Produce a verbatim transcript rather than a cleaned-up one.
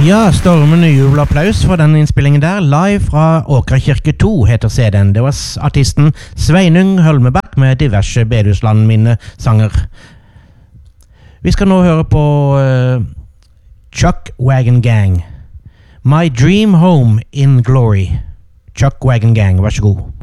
Ja, stormende jubelapplaus for den innspillingen der. Live fra Åkrakirke to heter C D-en. Det var artisten Sveinung Hølmebakk med diverse Bedusland-minnesanger. Vi skal nå høre på uh, Chuck Wagon Gang. My Dream Home in Glory. Chuck Wagon Gang, vær så god.